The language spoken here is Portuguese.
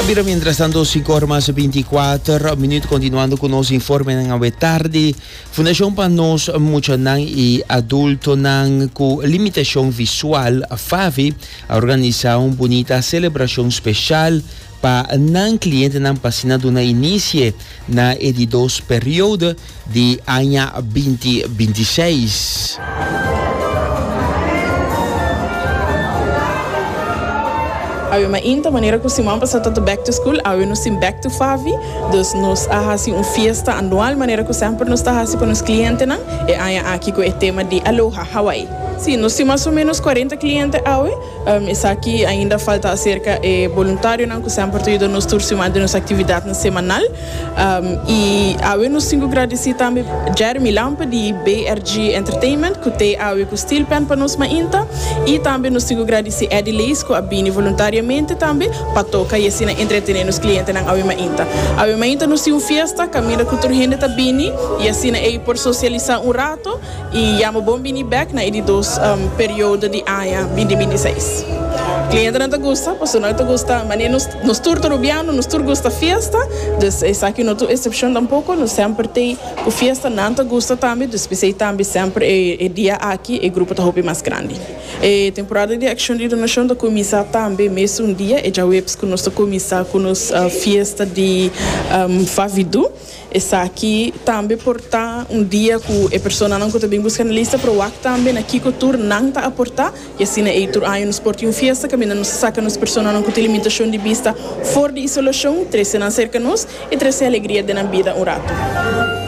Abbiamo mientras tanto 5:24, continuando con los informes de tarde. Fundación para nos mucho nan y adulto nan con limitación visual FAVI organiza una bonita celebración especial para nan cliente nan pasina de una inicie na edidos período de año 2026. Awe ma inta maneira que o Simão passa todo back to school, awe nos sim back to Favi, dus nos assim fiesta anual maneira que sempre nos está assim para os clientes não, e aí aqui com o tema de Aloha Hawaii. Sim, nós temos mais ou menos 40 clientes awe, essa aqui ainda falta acerca voluntário não que sempre tudo nos turcimos de nossa atividade semanal, e awe nos tenho agradecer também Jeremy Lampa de BRG Entertainment que tem awe com Steel Pen para nos ma inta, e também nos tenho agradecer Eddie Leis que abine voluntariamente também para tocar e assim entreter os clientes na awe ma inta. Awe ma inta nos tem festa, caminha cultura gente também e assim aí por socializar rato e já bom bini back na edidos período de ano 2026. Cliente não te gosta, pessoa não te gosta, mas nos tour turubiano, nos tour gosta festa, dus essa aqui não tu exceção tampouco, nos sempre tem o festa não te gosta também, dus pensei também sempre é dia aqui é grupo da roupa mais grande. Temporada de action de donação da comissão também mesmo dia é já webs com nossa comissão com nos festa de Favidu. Essa aqui também portar dia que a pessoa não está bem buscando lista para o acto também aqui que o tour não está a portar e assim é tour aí nos porta festa que ainda nos saca nos pessoas não com limitação de vista fora de isolação, treze não cerca nos e treze alegria de na vida rato.